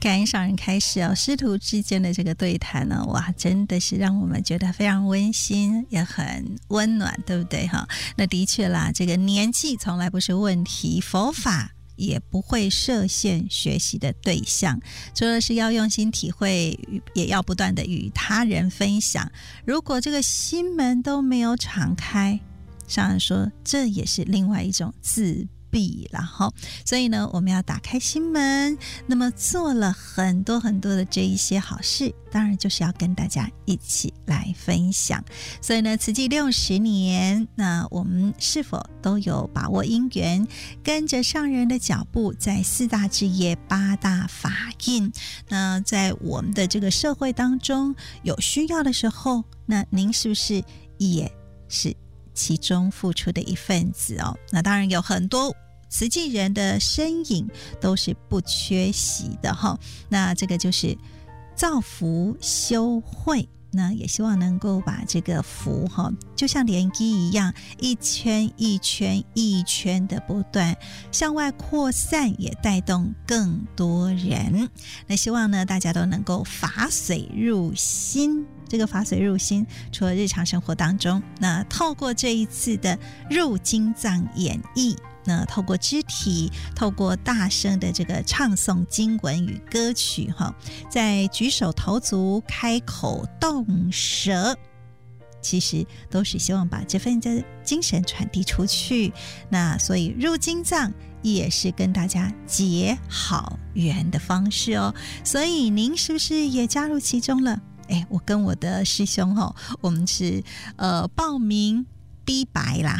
感恩上人开示哦，师徒之间的这个对谈呢，哇，真的是让我们觉得非常温馨，也很温暖，对不对哈？那的确啦，这个年纪从来不是问题，佛法也不会设限学习的对象，除了是要用心体会，也要不断的与他人分享。如果这个心门都没有敞开，上人说这也是另外一种自闭啦齁。所以呢，我们要打开心门，那么做了很多很多的这一些好事，当然就是要跟大家一起来分享。所以呢，慈济60年，那我们是否都有把握因缘，跟着上人的脚步，在4大志业8大法印，那在我们的这个社会当中有需要的时候，那您是不是也是其中付出的一份子哦？那当然有很多慈济人的身影都是不缺席的哈。那这个就是造福修慧，那也希望能够把这个福哈，就像涟漪一样，一圈一圈一圈的不断向外扩散，也带动更多人。那希望呢，大家都能够法水入心。这个法水入心，除了日常生活当中，那透过这一次的入经藏演绎，那透过肢体，透过大声的这个唱诵经文与歌曲在举手投足、开口动舌，其实都是希望把这份的精神传递出去。那所以入经藏也是跟大家结好缘的方式哦。所以您是不是也加入其中了？我跟我的师兄我们是报名逼白啦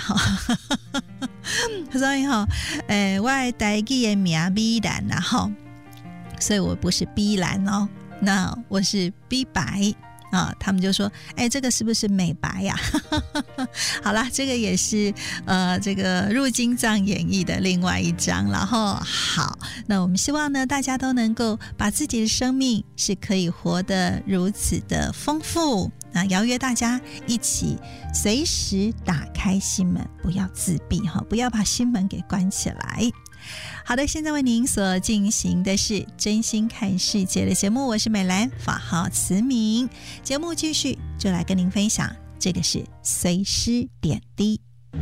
所以我的台语的名美兰啦所以我不是逼蓝哦，那我是逼白他们就说这个是不是美白呀好啦，这个也是这个入经藏演绎的另外一章。然后好，那我们希望呢，大家都能够把自己的生命是可以活得如此的丰富。那邀约大家一起随时打开心门，不要自闭不要把心门给关起来。好的，现在为您所进行的是真心看世界的节目，我是美兰，法号慈明。节目继续就来跟您分享，这个是随师点滴。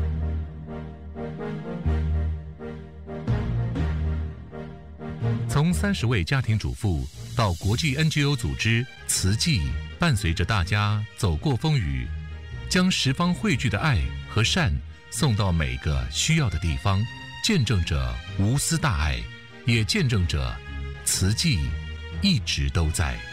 从30位家庭主妇到国际 NGO 组织慈济，伴随着大家走过风雨，将十方汇聚的爱和善送到每个需要的地方，见证着无私大爱，也见证着慈济一直都在。